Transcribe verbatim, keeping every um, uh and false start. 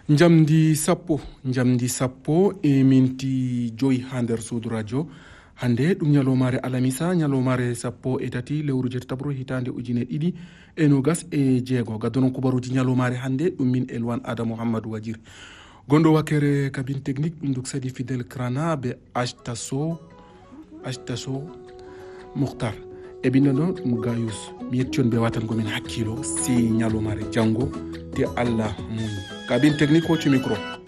Njamdi sappo njamdi sappo e minti joyi ha nder suudu radio hande ɗum ñalomare alamisa ñalomare sappo e tati lewru jettatabro hitande ujune ɗiɗi e nogas e jeego gaddonon kubaruji ñalomare hande ɗum min Elwan Adama Mouhamadou Wajir gondo wakkere cabine technique ɗum duk sadi Fidel Krana be Ashtaso Ashtaso Mokhtar e binnoɗo ɗum Gayus mi yetti on ɓe watangomin hakkilo si ñalomare janggo te Allah mum cabine technique hocu micro